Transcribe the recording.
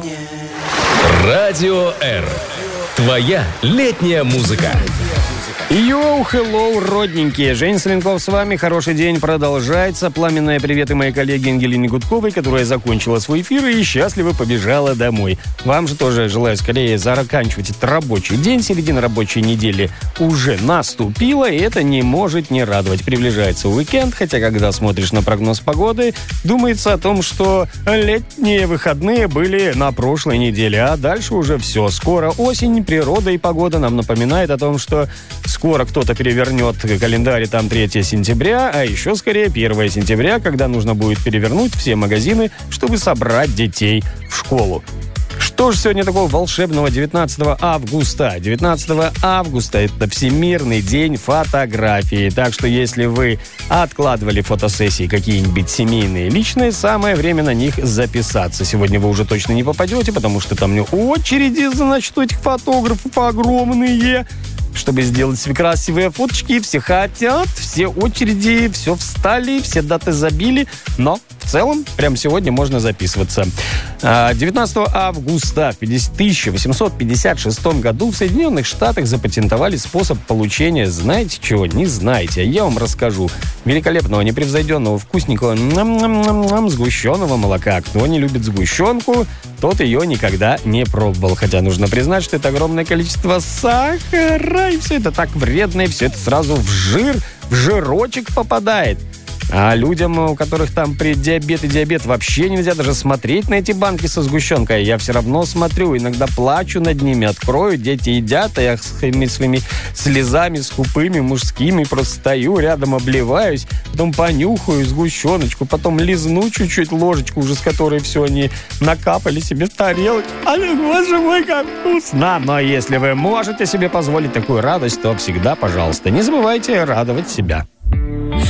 Радио R. Твоя летняя музыка. Йоу, хеллоу, родненькие. Жень Соленков с вами. Хороший день продолжается. Пламенные приветы моей коллеге Ангелине Гудковой, которая закончила свой эфир и счастливо побежала домой. Вам же тоже желаю скорее заканчивать этот рабочий день. Середина рабочей недели уже наступила, и это не может не радовать. Приближается уикенд, хотя когда смотришь на прогноз погоды, думается о том, что летние выходные были на прошлой неделе, а дальше уже все. Скоро осень, природа и погода нам напоминает о том, что скоро кто-то перевернет календарь, и там 3 сентября, а еще скорее 1 сентября, когда нужно будет перевернуть все магазины, чтобы собрать детей в школу. Что же сегодня такого волшебного 19 августа? 19 августа – это Всемирный день фотографии. Так что если вы откладывали фотосессии какие-нибудь семейные, личные, самое время на них записаться. Сегодня вы уже точно не попадете, потому что там очереди, значит, у этих фотографов огромные. Чтобы сделать себе красивые фоточки, все хотят, все очереди, все встали, все даты забили, но в целом прямо сегодня можно записываться. 19 августа в 1856 году в Соединенных Штатах запатентовали способ получения, знаете чего, не знаете, я вам расскажу, великолепного, непревзойденного, вкусненького сгущенного молока. Кто не любит сгущенку, тот ее никогда не пробовал. Хотя нужно признать, что это огромное количество сахара, и все это так вредно, и все это сразу в жирочек попадает. А людям, у которых там диабет вообще нельзя даже смотреть на эти банки со сгущенкой. Я все равно смотрю, иногда плачу над ними. Открою, дети едят, а я своими слезами скупыми, мужскими просто стою рядом, обливаюсь, потом понюхаю сгущеночку, потом лизну чуть-чуть ложечку, уже с которой все они накапали себе в тарелок. Боже мой, как вкусно! Но если вы можете себе позволить такую радость, то всегда, пожалуйста, не забывайте радовать себя.